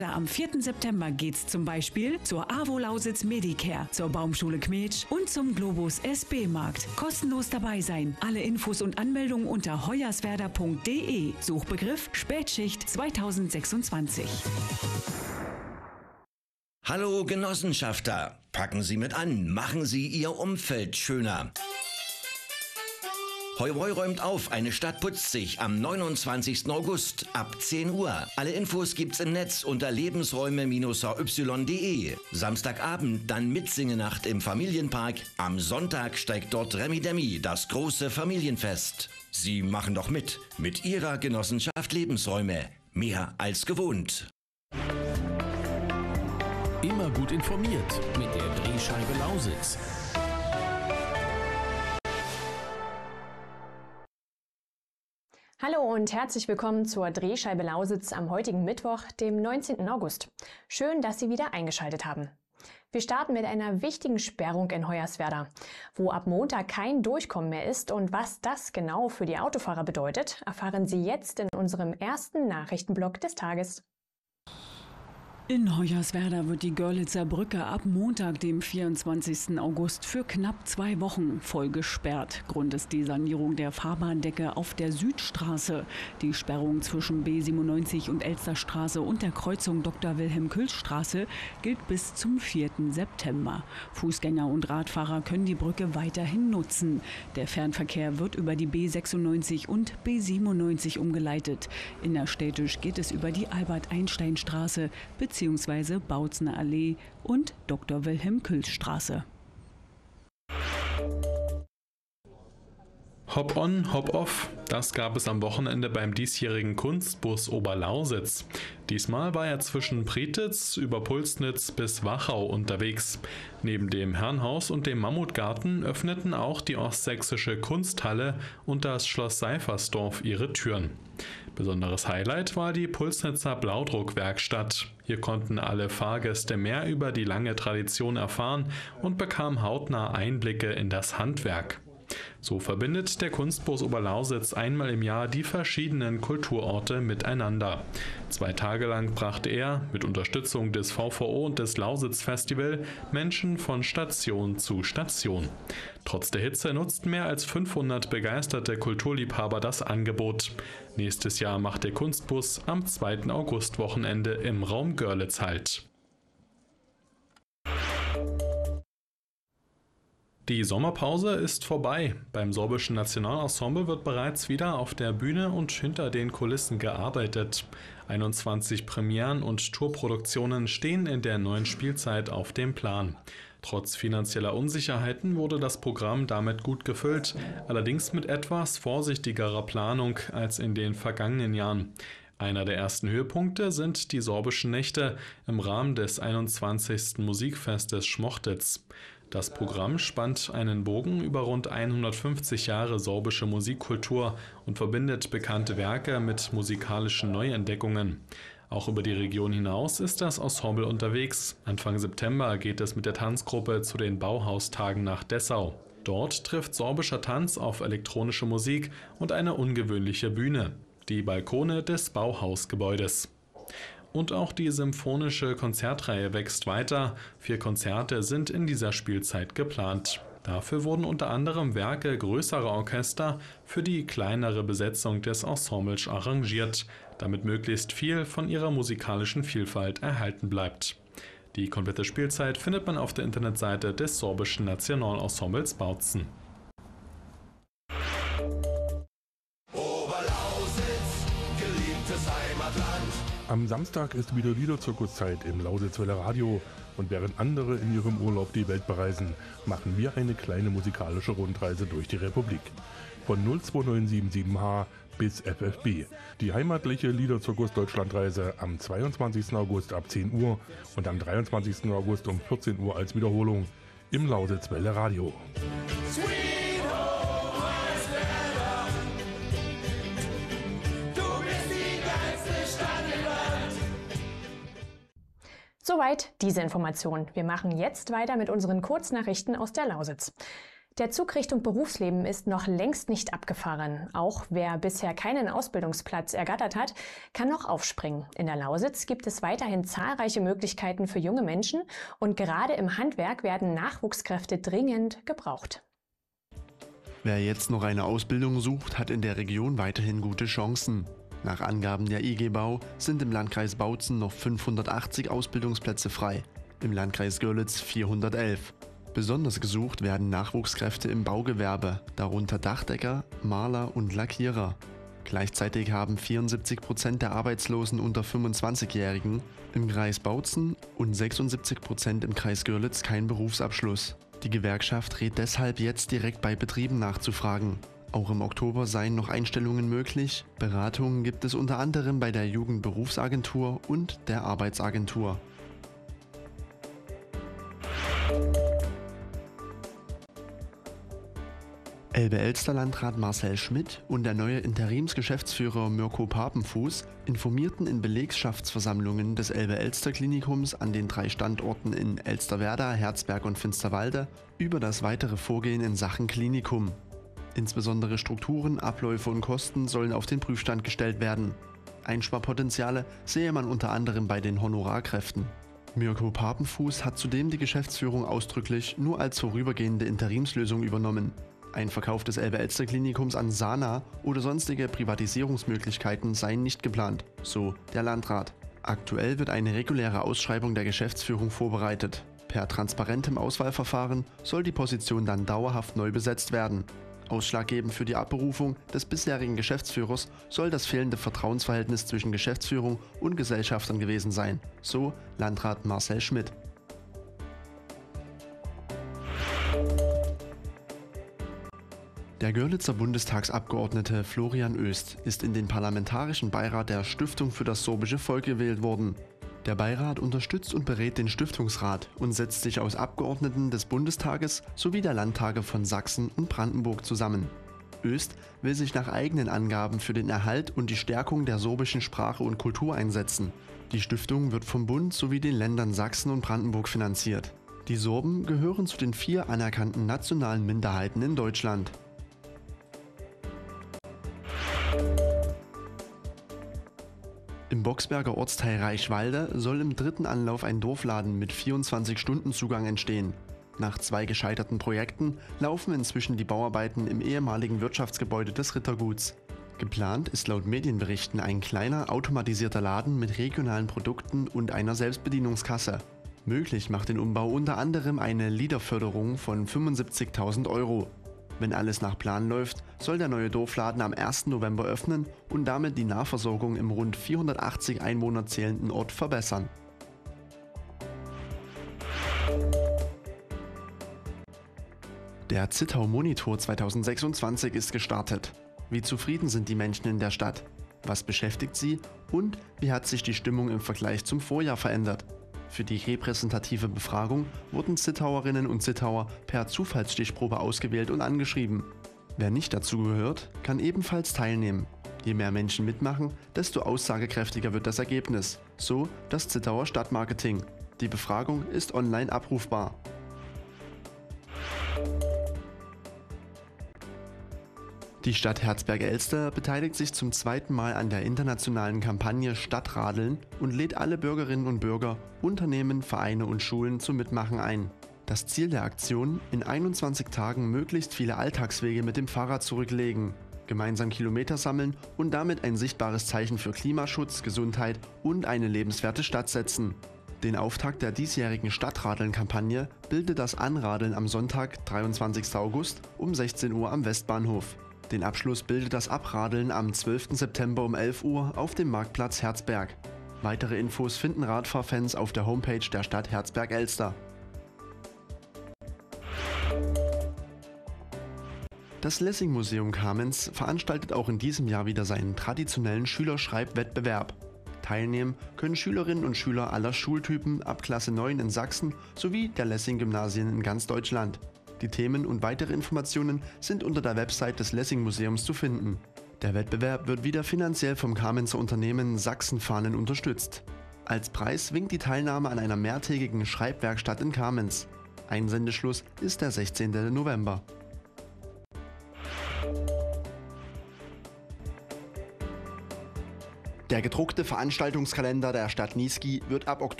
Am 4. September geht's zum Beispiel zur AWO Lausitz Medicare, zur Baumschule Kmetsch und zum Globus SB-Markt. Kostenlos dabei sein. Alle Infos und Anmeldungen unter hoyerswerda.de. Suchbegriff Spätschicht 2026. Hallo Genossenschafter, packen Sie mit an, machen Sie Ihr Umfeld schöner. Heu räumt auf, eine Stadt putzt sich am 29. August ab 10 Uhr. Alle Infos gibt's im Netz unter lebensräume-hy.de. Samstagabend dann Mitsingenacht im Familienpark. Am Sonntag steigt dort Remi Demi, das große Familienfest. Sie machen doch mit Ihrer Genossenschaft Lebensräume. Mehr als gewohnt. Immer gut informiert mit der Drehscheibe Lausitz. Hallo und herzlich willkommen zur Drehscheibe Lausitz am heutigen Mittwoch, dem 19. August. Schön, dass Sie wieder eingeschaltet haben. Wir starten mit einer wichtigen Sperrung in Hoyerswerda, wo ab Montag kein Durchkommen mehr ist, und was das genau für die Autofahrer bedeutet, erfahren Sie jetzt in unserem ersten Nachrichtenblock des Tages. In Hoyerswerda wird die Görlitzer Brücke ab Montag, dem 24. August, für knapp 2 Wochen voll gesperrt. Grund ist die Sanierung der Fahrbahndecke auf der Südstraße. Die Sperrung zwischen B97 und Elsterstraße und der Kreuzung Dr. Wilhelm-Külz-Straße gilt bis zum 4. September. Fußgänger und Radfahrer können die Brücke weiterhin nutzen. Der Fernverkehr wird über die B96 und B97 umgeleitet. Innerstädtisch geht es über die Albert-Einstein-Straße bzw. Bautzener Allee und Dr. Wilhelm-Külz-Straße. Hop-on, Hop-off, das gab es am Wochenende beim diesjährigen Kunstbus Oberlausitz. Diesmal war er zwischen Prietitz über Pulsnitz bis Wachau unterwegs. Neben dem Herrenhaus und dem Mammutgarten öffneten auch die Ostsächsische Kunsthalle und das Schloss Seifersdorf ihre Türen. Besonderes Highlight war die Pulsnitzer Blaudruckwerkstatt. Hier konnten alle Fahrgäste mehr über die lange Tradition erfahren und bekamen hautnah Einblicke in das Handwerk. So verbindet der Kunstbus Oberlausitz einmal im Jahr die verschiedenen Kulturorte miteinander. 2 Tage lang brachte er, mit Unterstützung des VVO und des Lausitz Festival, Menschen von Station zu Station. Trotz der Hitze nutzten mehr als 500 begeisterte Kulturliebhaber das Angebot. Nächstes Jahr macht der Kunstbus am 2. Augustwochenende im Raum Görlitz Halt. Die Sommerpause ist vorbei. Beim Sorbischen Nationalensemble wird bereits wieder auf der Bühne und hinter den Kulissen gearbeitet. 21 Premieren und Tourproduktionen stehen in der neuen Spielzeit auf dem Plan. Trotz finanzieller Unsicherheiten wurde das Programm damit gut gefüllt, allerdings mit etwas vorsichtigerer Planung als in den vergangenen Jahren. Einer der ersten Höhepunkte sind die Sorbischen Nächte im Rahmen des 21. Musikfestes Schmochtitz. Das Programm spannt einen Bogen über rund 150 Jahre sorbische Musikkultur und verbindet bekannte Werke mit musikalischen Neuentdeckungen. Auch über die Region hinaus ist das Ensemble unterwegs. Anfang September geht es mit der Tanzgruppe zu den Bauhaustagen nach Dessau. Dort trifft sorbischer Tanz auf elektronische Musik und eine ungewöhnliche Bühne, die Balkone des Bauhausgebäudes. Und auch die symphonische Konzertreihe wächst weiter. 4 Konzerte sind in dieser Spielzeit geplant. Dafür wurden unter anderem Werke größerer Orchester für die kleinere Besetzung des Ensembles arrangiert, damit möglichst viel von ihrer musikalischen Vielfalt erhalten bleibt. Die komplette Spielzeit findet man auf der Internetseite des Sorbischen Nationalensembles Bautzen. Am Samstag ist wieder Liederzirkuszeit im Lausitzwelle Radio, und während andere in ihrem Urlaub die Welt bereisen, machen wir eine kleine musikalische Rundreise durch die Republik. Von 02977H bis FFB. Die heimatliche Liederzirkus Deutschlandreise am 22. August ab 10 Uhr und am 23. August um 14 Uhr als Wiederholung im Lausitzwelle Radio. Soweit diese Information. Wir machen jetzt weiter mit unseren Kurznachrichten aus der Lausitz. Der Zug Richtung Berufsleben ist noch längst nicht abgefahren. Auch wer bisher keinen Ausbildungsplatz ergattert hat, kann noch aufspringen. In der Lausitz gibt es weiterhin zahlreiche Möglichkeiten für junge Menschen und gerade im Handwerk werden Nachwuchskräfte dringend gebraucht. Wer jetzt noch eine Ausbildung sucht, hat in der Region weiterhin gute Chancen. Nach Angaben der IG Bau sind im Landkreis Bautzen noch 580 Ausbildungsplätze frei, im Landkreis Görlitz 411. Besonders gesucht werden Nachwuchskräfte im Baugewerbe, darunter Dachdecker, Maler und Lackierer. Gleichzeitig haben 74% der Arbeitslosen unter 25-Jährigen im Kreis Bautzen und 76% im Kreis Görlitz keinen Berufsabschluss. Die Gewerkschaft rät deshalb jetzt direkt bei Betrieben nachzufragen. Auch im Oktober seien noch Einstellungen möglich. Beratungen gibt es unter anderem bei der Jugendberufsagentur und der Arbeitsagentur. Elbe-Elster-Landrat Marcel Schmidt und der neue Interimsgeschäftsführer Mirko Papenfuß informierten in Belegschaftsversammlungen des Elbe-Elster-Klinikums an den 3 Standorten in Elsterwerda, Herzberg und Finsterwalde über das weitere Vorgehen in Sachen Klinikum. Insbesondere Strukturen, Abläufe und Kosten sollen auf den Prüfstand gestellt werden. Einsparpotenziale sehe man unter anderem bei den Honorarkräften. Mirko Papenfuß hat zudem die Geschäftsführung ausdrücklich nur als vorübergehende Interimslösung übernommen. Ein Verkauf des Elbe-Elster-Klinikums an Sana oder sonstige Privatisierungsmöglichkeiten seien nicht geplant, so der Landrat. Aktuell wird eine reguläre Ausschreibung der Geschäftsführung vorbereitet. Per transparentem Auswahlverfahren soll die Position dann dauerhaft neu besetzt werden. Ausschlaggebend für die Abberufung des bisherigen Geschäftsführers soll das fehlende Vertrauensverhältnis zwischen Geschäftsführung und Gesellschaftern gewesen sein, so Landrat Marcel Schmidt. Der Görlitzer Bundestagsabgeordnete Florian Oest ist in den Parlamentarischen Beirat der Stiftung für das sorbische Volk gewählt worden. Der Beirat unterstützt und berät den Stiftungsrat und setzt sich aus Abgeordneten des Bundestages sowie der Landtage von Sachsen und Brandenburg zusammen. Oest will sich nach eigenen Angaben für den Erhalt und die Stärkung der sorbischen Sprache und Kultur einsetzen. Die Stiftung wird vom Bund sowie den Ländern Sachsen und Brandenburg finanziert. Die Sorben gehören zu den 4 anerkannten nationalen Minderheiten in Deutschland. Im Boxberger Ortsteil Reichwalde soll im 3. Anlauf ein Dorfladen mit 24-Stunden-Zugang entstehen. Nach 2 gescheiterten Projekten laufen inzwischen die Bauarbeiten im ehemaligen Wirtschaftsgebäude des Ritterguts. Geplant ist laut Medienberichten ein kleiner automatisierter Laden mit regionalen Produkten und einer Selbstbedienungskasse. Möglich macht den Umbau unter anderem eine LEADER-Förderung von 75.000 €. Wenn alles nach Plan läuft, soll der neue Dorfladen am 1. November öffnen und damit die Nahversorgung im rund 480 Einwohner zählenden Ort verbessern. Der Zittau Monitor 2026 ist gestartet. Wie zufrieden sind die Menschen in der Stadt? Was beschäftigt sie? Und wie hat sich die Stimmung im Vergleich zum Vorjahr verändert? Für die repräsentative Befragung wurden Zittauerinnen und Zittauer per Zufallsstichprobe ausgewählt und angeschrieben. Wer nicht dazu gehört, kann ebenfalls teilnehmen. Je mehr Menschen mitmachen, desto aussagekräftiger wird das Ergebnis, so das Zittauer Stadtmarketing. Die Befragung ist online abrufbar. Die Stadt Herzberg-Elster beteiligt sich zum 2. Mal an der internationalen Kampagne Stadtradeln und lädt alle Bürgerinnen und Bürger, Unternehmen, Vereine und Schulen zum Mitmachen ein. Das Ziel der Aktion: in 21 Tagen möglichst viele Alltagswege mit dem Fahrrad zurücklegen, gemeinsam Kilometer sammeln und damit ein sichtbares Zeichen für Klimaschutz, Gesundheit und eine lebenswerte Stadt setzen. Den Auftakt der diesjährigen Stadtradeln-Kampagne bildet das Anradeln am Sonntag, 23. August um 16 Uhr am Westbahnhof. Den Abschluss bildet das Abradeln am 12. September um 11 Uhr auf dem Marktplatz Herzberg. Weitere Infos finden Radfahrfans auf der Homepage der Stadt Herzberg-Elster. Das Lessing-Museum Kamenz veranstaltet auch in diesem Jahr wieder seinen traditionellen Schülerschreibwettbewerb. Teilnehmen können Schülerinnen und Schüler aller Schultypen ab Klasse 9 in Sachsen sowie der Lessing-Gymnasien in ganz Deutschland. Die Themen und weitere Informationen sind unter der Website des Lessing-Museums zu finden. Der Wettbewerb wird wieder finanziell vom Kamenzer Unternehmen Sachsenfahnen unterstützt. Als Preis winkt die Teilnahme an einer mehrtägigen Schreibwerkstatt in Kamenz. Einsendeschluss ist der 16. November. Der gedruckte Veranstaltungskalender der Stadt Niesky wird ab Oktober